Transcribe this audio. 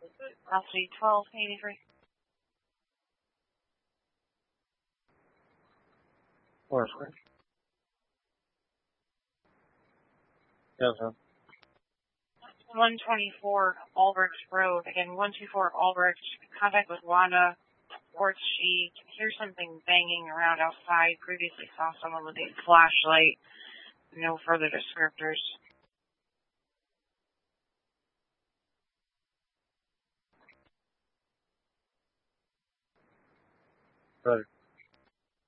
Velocity 1283. Where's it? Yes, sir. 124 Albrecht Road. Again, 124 Albrecht. Contact with Wanda. Reports she hears something banging around outside. Previously saw someone with a flashlight. No further descriptors. Roger.